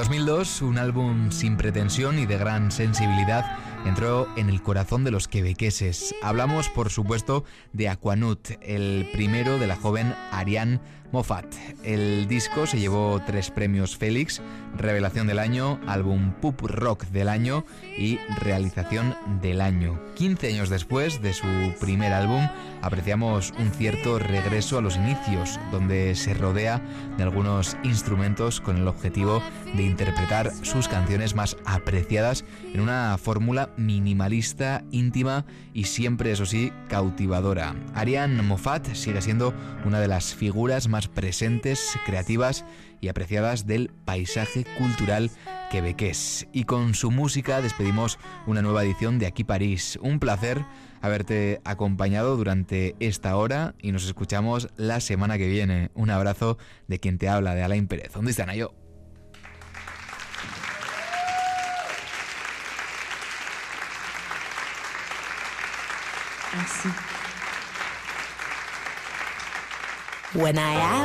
2002, un álbum sin pretensión y de gran sensibilidad entró en el corazón de los quebequeses. Hablamos, por supuesto, de Aquanut, el primero de la joven Ariane Moffat. El disco se llevó 3 premios Félix: Revelación del Año, Álbum Pop Rock del Año y Realización del Año. 15 años después de su primer álbum, apreciamos un cierto regreso a los inicios, donde se rodea de algunos instrumentos con el objetivo de interpretar sus canciones más apreciadas en una fórmula minimalista, íntima y siempre, eso sí, cautivadora. Ariane Moffat sigue siendo una de las figuras más presentes, creativas y apreciadas del paisaje cultural quebequés. Y con su música despedimos una nueva edición de Aquí París. Un placer haberte acompañado durante esta hora y nos escuchamos la semana que viene. Un abrazo de quien te habla, de Alain Pérez. ¿Dónde están yo? Merci. When I